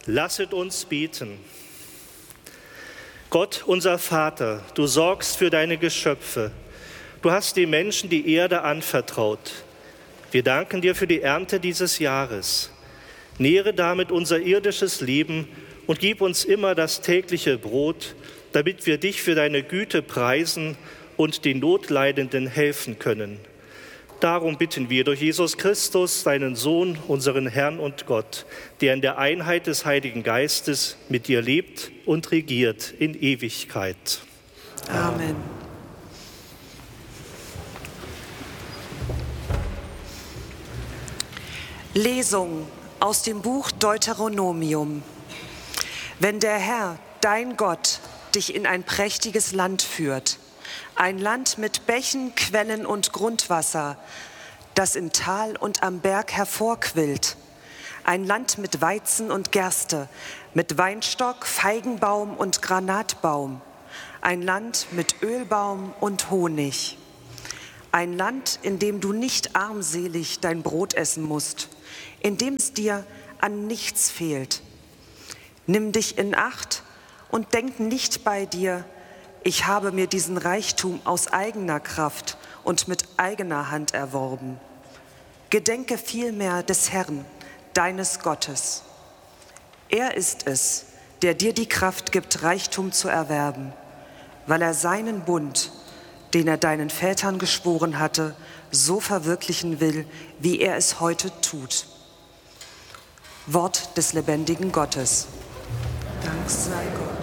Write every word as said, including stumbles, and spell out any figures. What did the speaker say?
Lasset uns beten. Gott, unser Vater, du sorgst für deine Geschöpfe. Du hast den Menschen die Erde anvertraut. Wir danken dir für die Ernte dieses Jahres. Nähre damit unser irdisches Leben und gib uns immer das tägliche Brot, damit wir dich für deine Güte preisen und den Notleidenden helfen können. Darum bitten wir durch Jesus Christus, deinen Sohn, unseren Herrn und Gott, der in der Einheit des Heiligen Geistes mit dir lebt und regiert in Ewigkeit. Amen. Lesung aus dem Buch Deuteronomium. Wenn der Herr, dein Gott, dich in ein prächtiges Land führt, ein Land mit Bächen, Quellen und Grundwasser, das im Tal und am Berg hervorquillt. Ein Land mit Weizen und Gerste, mit Weinstock, Feigenbaum und Granatbaum. Ein Land mit Ölbaum und Honig. Ein Land, in dem du nicht armselig dein Brot essen musst, in dem es dir an nichts fehlt. Nimm dich in Acht und denk nicht bei dir, ich habe mir diesen Reichtum aus eigener Kraft und mit eigener Hand erworben. Gedenke vielmehr des Herrn, deines Gottes. Er ist es, der dir die Kraft gibt, Reichtum zu erwerben, weil er seinen Bund, den er deinen Vätern geschworen hatte, so verwirklichen will, wie er es heute tut. Wort des lebendigen Gottes. Dank sei Gott.